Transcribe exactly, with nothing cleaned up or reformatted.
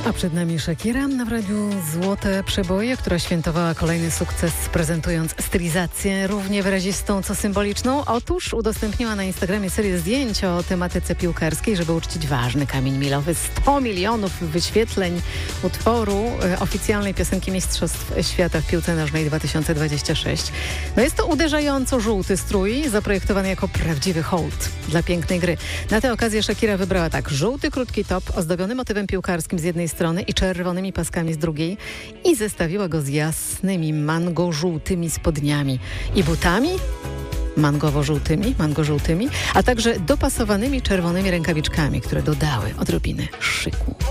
A przed nami Shakira w radiu Złote Przeboje, która świętowała kolejny sukces, prezentując stylizację równie wyrazistą, co symboliczną. Otóż udostępniła na Instagramie serię zdjęć o tematyce piłkarskiej, żeby uczcić ważny kamień milowy. sto milionów wyświetleń utworu e, oficjalnej piosenki Mistrzostw Świata w piłce nożnej dwa tysiące dwudziestego szóstego. No jest to uderzająco żółty strój, zaprojektowany jako prawdziwy hołd dla pięknej gry. Na tę okazję Shakira wybrała tak żółty krótki top ozdobiony motywem piłkarskim z jednej strony i czerwonymi paskami z drugiej i zestawiła go z jasnymi mango-żółtymi spodniami i butami mangowo-żółtymi, mango-żółtymi, a także dopasowanymi czerwonymi rękawiczkami, które dodały odrobiny szyku.